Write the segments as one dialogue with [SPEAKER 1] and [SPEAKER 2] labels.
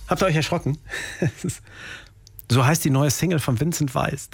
[SPEAKER 1] Habt ihr euch erschrocken? So heißt die neue Single von Vincent Weiss.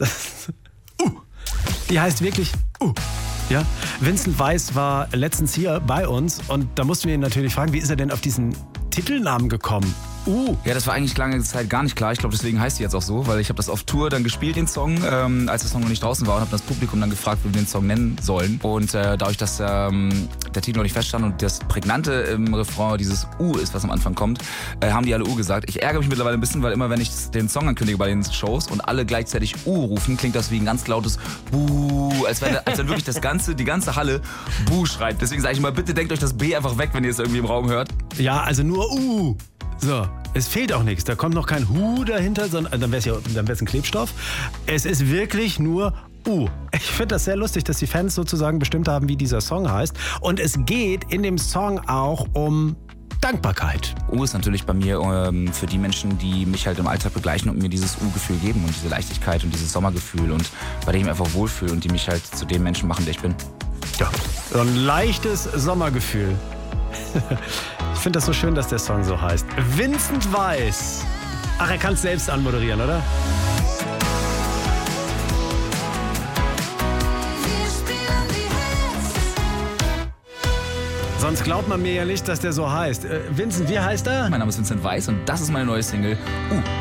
[SPEAKER 1] Die heißt wirklich Ja? Vincent Weiss war letztens hier bei uns und da mussten wir ihn natürlich fragen, wie ist er denn auf diesen Titelnamen gekommen?
[SPEAKER 2] Ja, das war eigentlich lange Zeit gar nicht klar. Ich glaube, deswegen heißt die jetzt auch so, weil ich habe das auf Tour dann gespielt, den Song, als der Song noch nicht draußen war, und habe das Publikum dann gefragt, wie wir den Song nennen sollen. Und dadurch, dass der Titel noch nicht feststand und das Prägnante im Refrain dieses ist, was am Anfang kommt, haben die alle gesagt. Ich ärgere mich mittlerweile ein bisschen, weil immer, wenn ich den Song ankündige bei den Shows und alle gleichzeitig rufen, klingt das wie ein ganz lautes Buh, als wenn wirklich die ganze Halle Buh schreit. Deswegen sage ich immer, bitte denkt euch das B einfach weg, wenn ihr es irgendwie im Raum hört.
[SPEAKER 1] Ja, also nur So, es fehlt auch nichts. Da kommt noch kein Hu dahinter, sondern dann wäre es ein Klebstoff. Es ist wirklich nur Ich finde das sehr lustig, dass die Fans sozusagen bestimmt haben, wie dieser Song heißt. Und es geht in dem Song auch um Dankbarkeit.
[SPEAKER 2] Ist natürlich bei mir für die Menschen, die mich halt im Alltag begleichen und mir dieses Gefühl geben und diese Leichtigkeit und dieses Sommergefühl und bei dem ich mich einfach wohlfühle und die mich halt zu dem Menschen machen, der ich bin.
[SPEAKER 1] Ja, so ein leichtes Sommergefühl. Ich finde das so schön, dass der Song so heißt. Vincent Weiss. Ach, er kann es selbst anmoderieren, oder? Sonst glaubt man mir ja nicht, dass der so heißt. Vincent, wie heißt er?
[SPEAKER 2] Mein Name ist Vincent Weiss und das ist meine neue Single